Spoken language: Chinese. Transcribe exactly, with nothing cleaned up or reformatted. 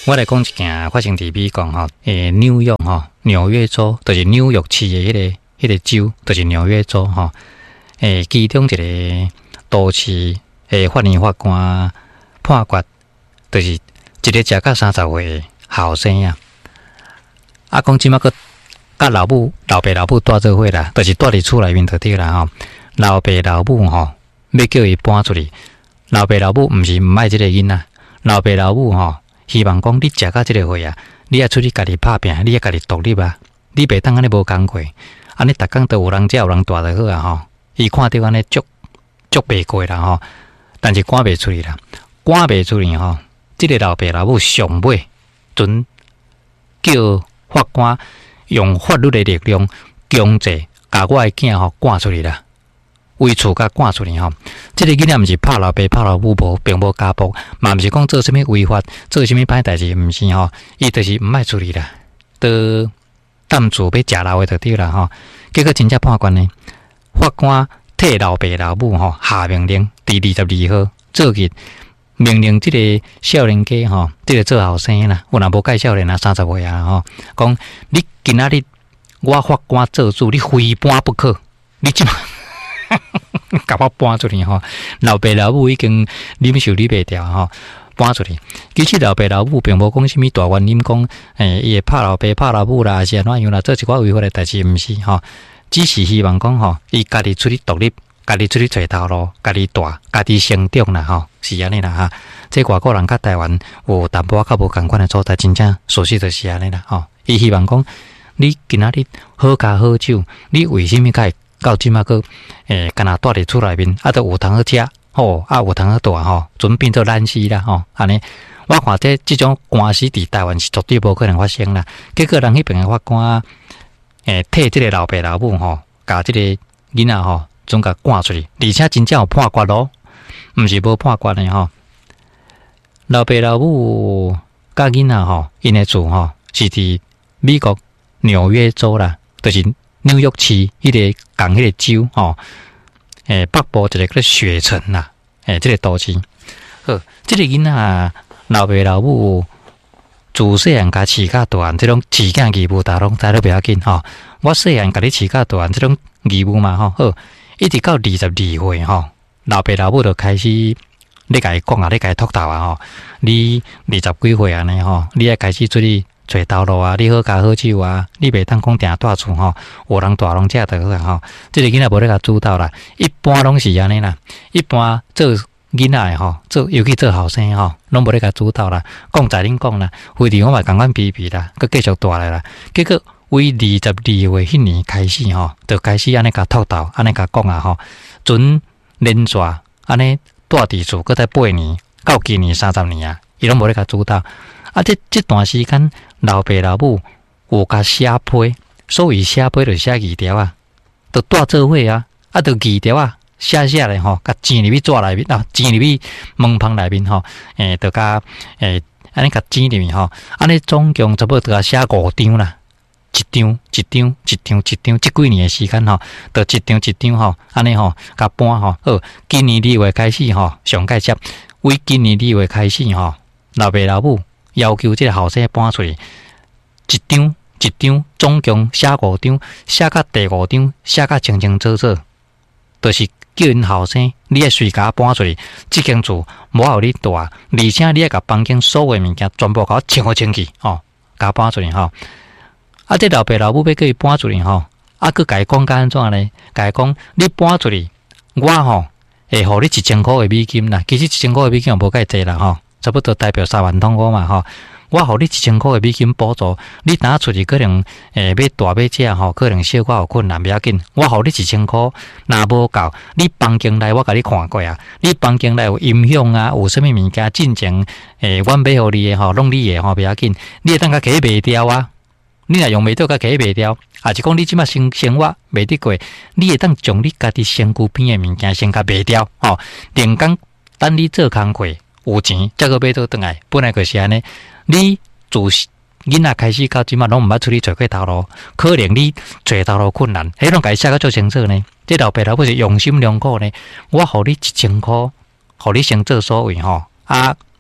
我来讲一件发生伫美国吼，诶，纽约吼，纽约州就是纽约市的迄、那个、迄个州，就是纽约州吼。诶，其中一个都市诶，法院法官判决，就是一个食到三十岁的后生啊。啊，讲即马个甲老母、老爸、老母住做伙啦，就是住伫厝内面就对啦吼。老爸、老母吼，要叫伊搬出去，老爸、老母毋是毋爱即个囡仔，老爸、老母吼。希望讲你食到即个岁啊，你也出去家己拍拼，你也家己独立啊！你袂当安尼无工课，安尼逐工都有人食有人住就好啊吼！伊看到安尼足足袂过啦吼，但是赶袂出去啦，赶袂出去吼！即、這個老爸老母上尾准叫法官用法律的力量强制，甲我的囝吼赶出去啦。为厝甲赶出去吼，即、這個囡仔毋是拍老爸拍老母无，并无家暴，嘛毋是讲做啥物违法，做啥物歹代志，毋是吼，伊就是毋爱处理啦，都担住要食老的就对啦吼。结果真正判决呢，法官替老爸老母吼下命令，伫二十二號做日命令即個少年家吼，即、這個做後生啦，有若無介少年啊，三十歲啊吼，講你今仔日我法官做主，你非搬不可，你即嘛？甲我搬出去吼，老爸老母已經忍受你袂掉吼，搬出去。其實老爸老母並無講啥物大原因，講誒伊會拍老爸拍老母啦，還是安怎樣啦，做一寡違法的代志，毋是吼，只是希望講吼，伊家己出去獨立，家己出去找頭路，家己大，家己成長啦吼，是安尼啦哈。即外國人甲台灣有淡薄仔較無共款的所在，真正屬實就是安尼啦吼。伊希望講你今仔日好咖好酒，你為什麼會到即馬個誒，干那住佇厝內面，啊，都有通好食，吼，啊，有通好住吼，準變做懶死啦，吼，安尼，我看這這種官司佇台灣是絕對無可能發生啦。結果人迄邊嘅法官誒，替即個老爸老母吼，甲即個囡仔吼，總甲趕出去，而且真正有判決咯，毋是無判決嘅吼。老爸老母甲囡仔吼，因嘅厝吼是佇美國紐約州啦，就是紐約市迄個港迄個州吼，誒北部一個叫雪城啦，誒即個都市。好，即、這個囡仔老爸老母自細漢甲飼甲大漢，即種飼囝義務大攏知都袂要緊吼。我細漢甲你飼甲大漢，即種義務嘛吼，好，一直到二十二歲吼，老爸老母就開始你甲伊講啊，你甲伊托頭啊吼，你二十幾歲安尼吼，你愛開始出去找道路啊，你好加好酒啊，你袂當講定住厝吼，有人大人食就好啊吼。即個囡仔無咧甲主導啦，一般攏是安尼啦。一般做囡仔誒吼，做尤其做後生吼，攏無咧甲主導啦。講在恁講啦，非得我嘛共阮批評啦，佮繼續大來啦。結果為二十二歲迄年開始吼，就開始安尼甲托導，安尼甲講啊吼，準連續安尼住佇厝，佮再八年到今年三十年啊，伊攏無咧甲主導。啊！這這段時間，老爸老母有甲寫批，所謂寫批就寫字條啊，就住做伙啊，啊，就字條啊，寫寫咧吼，甲錢入去紙內面啊，錢入去門旁內面吼，誒，就甲誒安尼甲錢入面吼，安尼總共差不多就甲寫五張啦，一張一張一張一張，即幾年誒時間吼，就一張一張吼，安尼吼，甲搬吼，好，今年二月開始吼，上屆接，為今年二月開始吼，老爸老母要求即個後生搬出去，一張一張，總共寫五張，寫到第五張，寫到清清楚楚，就是叫因後生，你愛隨家搬出去，即間厝無互你住，而且你愛甲房間所有物件全部甲我清好清氣，吼，甲搬出去吼。啊，即老爸老母要叫伊搬出去吼，啊，佮甲伊講甲安怎呢？甲伊講，你搬出去，我吼會互你一千塊的美金啦，其實一千塊的美金也無介濟啦，吼。差不多代表三萬通五嘛吼，我互你一千塊的美金補助，你打出去可能誒、欸、要大要食吼，可能小可有困難，不要緊。我互你一千塊，若無夠，你房間內我甲你看過啊，你房間內有音響啊，有啥物物件進前誒，阮買互你誒吼，攏你誒吼，不要緊。你會當甲起賣掉啊，你若用袂到甲起賣掉，啊是講你即馬生生活袂得過，你會當將你家己身軀邊誒物件先甲賣掉吼，連講等你做工課。有錢，才個買倒轉來，本來就是安尼。你自囡仔開始到即馬，攏毋捌出去找過頭路，可能你找頭路困難，迄攏家己寫甲足清楚呢。這老爸老母是用心良苦呢。我互你一千箍，互你先做所為吼，啊，